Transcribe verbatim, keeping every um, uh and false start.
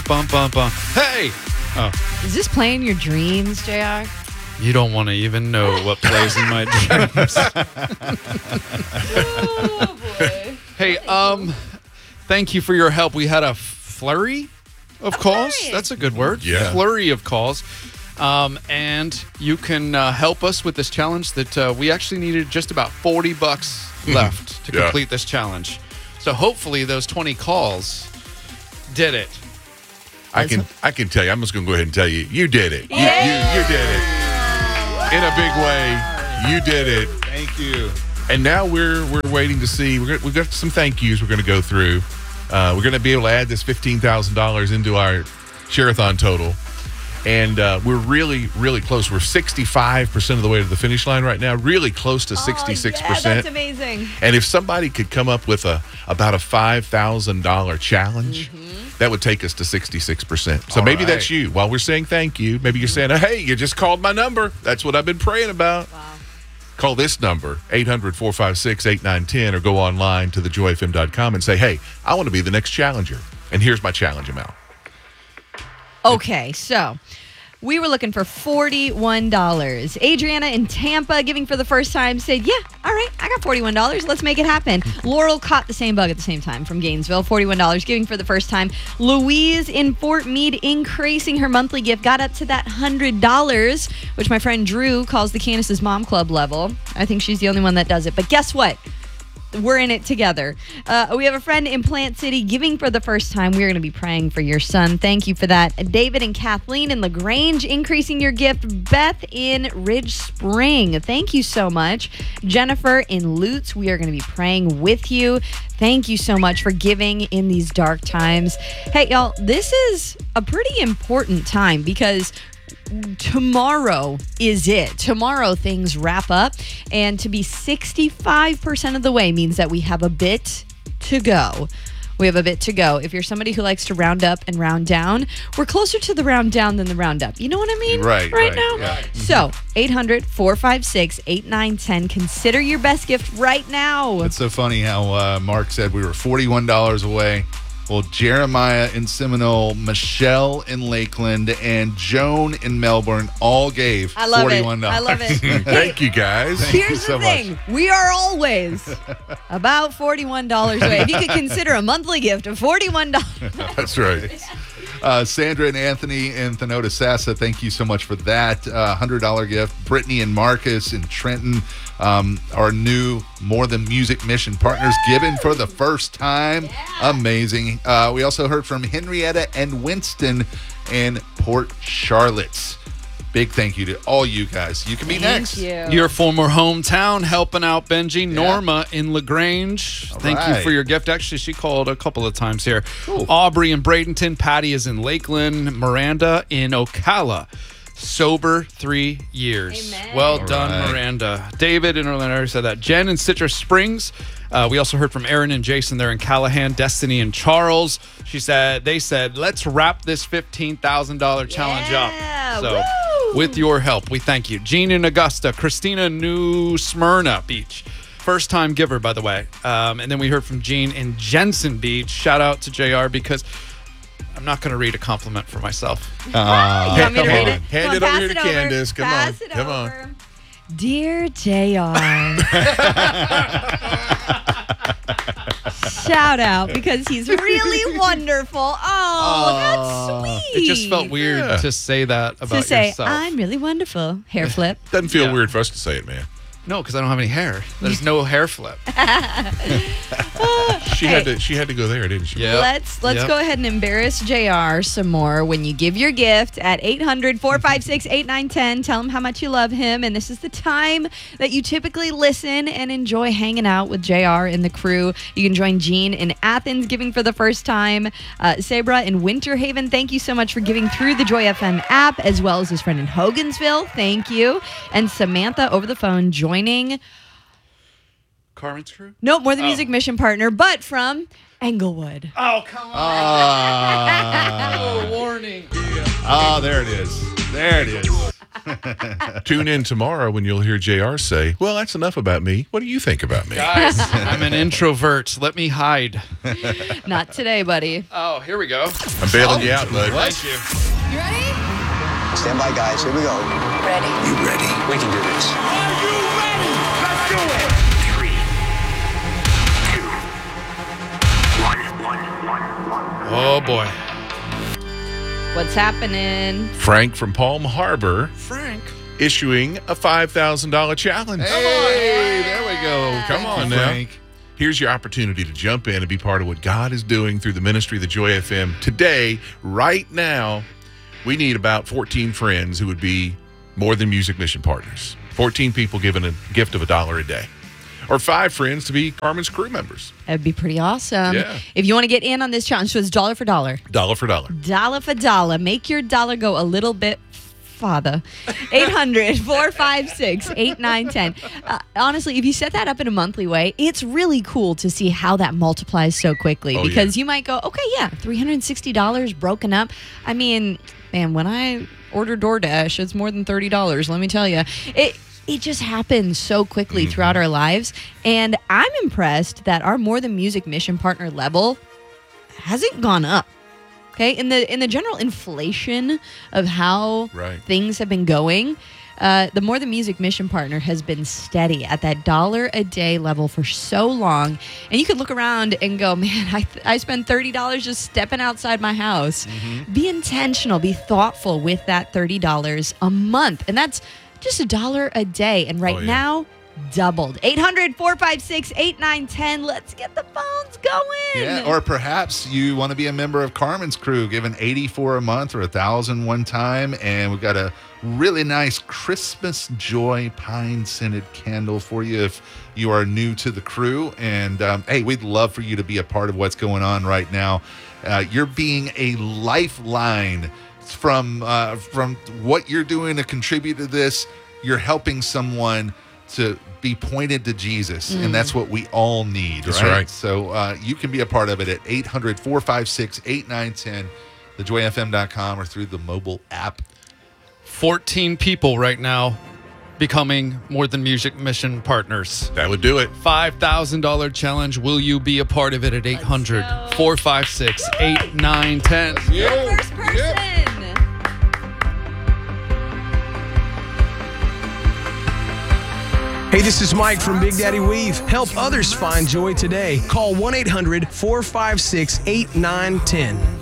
bum, bum, bum. Hey! Oh, Is this playing your dreams, J R? you don't want to even know what plays in my dreams. Oh, boy. Hey, um, thank you for your help. We had a flurry of calls. flurry. That's a good word. Yeah. Flurry of calls. Um, and you can uh, help us with this challenge that uh, we actually needed just about forty bucks left to Yeah. complete this challenge. So hopefully those twenty calls did it. I can I can tell you. I'm just going to go ahead and tell you. You did it. You, you, you did it. In a big way. You did it. Thank you. And now we're we're waiting to see. We're gonna, we've got some thank yous we're going to go through. Uh, we're going to be able to add this fifteen thousand dollars into our Share-a-thon total. And uh, we're really, really close. We're sixty-five percent of the way to the finish line right now. Really close to sixty-six percent. Oh, yeah, that's amazing. And if somebody could come up with a about a five thousand dollars challenge, Mm-hmm. that would take us to sixty-six percent. So All maybe right. that's you. While we're saying thank you, maybe you're saying, hey, you just called my number. That's what I've been praying about. Wow. Call this number, eight hundred, four five six, eight nine one zero, or go online to the joy f m dot com and say, hey, I want to be the next challenger. And here's my challenge amount. Okay, so we were looking for forty-one dollars. Adriana in Tampa, giving for the first time, said, yeah, all right, I got forty-one dollars. Let's make it happen. Laurel caught the same bug at the same time from Gainesville, forty-one dollars, giving for the first time. Louise in Fort Meade, increasing her monthly gift, got up to that one hundred dollars, which my friend Drew calls the Candace's Mom Club level. I think she's the only one that does it. But guess what? We're in it together. Uh, we have a friend in Plant City giving for the first time. We're going to be praying for your son. Thank you for that. David and Kathleen in LaGrange increasing your gift. Beth in Ridge Spring. Thank you so much. Jennifer in Lutz. We are going to be praying with you. Thank you so much for giving in these dark times. Hey, y'all, this is a pretty important time because tomorrow is it. Tomorrow things wrap up, and to be sixty-five percent of the way means that we have a bit to go. We have a bit to go. If you're somebody who likes to round up and round down, we're closer to the round down than the round up. You know what I mean? Right, Right right, now? yeah. So, eight hundred, four five six, eight nine one zero. Consider your best gift right now. It's so funny how uh, Mark said we were forty-one dollars away. Well, Jeremiah in Seminole, Michelle in Lakeland, and Joan in Melbourne all gave I love it. forty-one dollars. I love it. Thank you, guys. Thank you Here's so the thing. We are always about forty-one dollars away. If you could consider a monthly gift of forty-one dollars. That's right. Uh, Sandra and Anthony in Thenota Sassa, thank you so much for that uh, one hundred dollars gift. Brittany and Marcus in Trenton, um, our new More Than Music Mission partners, given for the first time. Amazing. Uh, we also heard from Henrietta and Winston in Port Charlotte. Big thank you to all you guys. You can be Thank next. you. Your former hometown helping out Benji. Norma in LaGrange. All Thank you right. for your gift. Actually, she called a couple of times here. Aubrey in Bradenton. Patty is in Lakeland. Miranda in Ocala. Sober three years. Amen. Well All done, right. Miranda. David in Orlando already said that. Jen in Citrus Springs. Uh, we also heard from Aaron and Jason there in Callahan. Destiny and Charles. She said, they said, let's wrap this fifteen thousand dollars challenge Yeah, up. So, woo! with your help, we thank you. Jean in Augusta. Christina in New Smyrna Beach. First time giver, by the way. Um, and then we heard from Jean in Jensen Beach. Shout out to J R because I'm not going to read a compliment for myself. Uh, You want me to come read on. it? Hand Come on, it over pass here to over. Candace. Come Pass on. it Come on. over. Dear J R. Shout out because he's really wonderful. Oh, that's sweet. It just felt weird Yeah. to say that about to say, yourself. I'm really wonderful. Hair flip. Doesn't feel Yeah. weird for us to say it, man. No, because I don't have any hair. There's no hair flip. She Hey. had to. She had to go there, didn't she? Yeah. Let's let's Yep. go ahead and embarrass J R some more when you give your gift at eight hundred, four five six, eight nine one zero. Tell him how much you love him. And this is the time that you typically listen and enjoy hanging out with J R and the crew. You can join Jean in Athens giving for the first time. Uh, Sabra in Winter Haven, thank you so much for giving through the Joy F M app, as well as his friend in Hogansville. Thank you. And Samantha over the phone joining, Carmen's crew? nope, more the Oh. music mission partner, but from Englewood. Oh, come on. Ah. Oh, warning. Oh, there it is. There it is. Tune in tomorrow when you'll hear J R say, well, that's enough about me. What do you think about me? Guys, I'm an introvert. Let me hide. Not today, buddy. Oh, here we go. I'm bailing you out, bud. Thank you. You ready? Stand by, guys. Here we go. Ready. You ready? We can do this. Are you ready? Let's do it. Three, two, one, one, one, one. Oh, boy. What's happening? Frank from Palm Harbor Frank. issuing a five thousand dollars challenge. Hey, there we go. Come Thank on you, now. Frank. Here's your opportunity to jump in and be part of what God is doing through the ministry of the Joy F M. Today, right now, we need about fourteen friends who would be More Than Music Mission partners. fourteen people giving a gift of a dollar a day. Or five friends to be Carmen's crew members. That'd be pretty awesome. Yeah. If you want to get in on this challenge, so it's dollar for dollar. Dollar for dollar. Dollar for dollar. Make your dollar go a little bit farther. eight hundred, four five six, eight nine one zero. Uh, honestly, if you set that up in a monthly way, it's really cool to see how that multiplies so quickly. Oh, because yeah. you might go, okay, yeah, three hundred sixty dollars broken up. I mean, man, when I order DoorDash, it's more than thirty dollars, let me tell you. It It just happens so quickly Mm-hmm. throughout our lives. And I'm impressed that our More Than Music mission partner level hasn't gone up. Okay, in the in the general inflation of how Right. things have been going, uh, the More Than Music mission partner has been steady at that dollar a day level for so long. And you could look around and go, man, I, th- I spend thirty dollars just stepping outside my house. Mm-hmm. Be intentional, be thoughtful with that thirty dollars a month. And that's just a dollar a day. And right Oh, yeah. now, doubled. eight hundred, four five six, eight nine one zero. Let's get the phones going. Yeah, or perhaps you want to be a member of Carmen's crew, giving eighty-four a month or a thousand one time, and we've got a really nice Christmas joy pine scented candle for you if you are new to the crew. And um, hey, we'd love for you to be a part of what's going on right now. Uh, you're being a lifeline from uh, from what you're doing to contribute to this. You're helping someone to be pointed to Jesus, and that's what we all need. That's right? right. So uh, you can be a part of it at eight hundred, four five six, eight nine one zero, the joy f m dot com, or through the mobile app. fourteen people right now becoming More Than Music mission partners. That would do it. five thousand dollars challenge. Will you be a part of it at eight hundred, four five six, eight nine one zero? The first person. Hey, this is Mike from Big Daddy Weave. Help others find joy today. Call one eight hundred, four five six, eight nine one zero.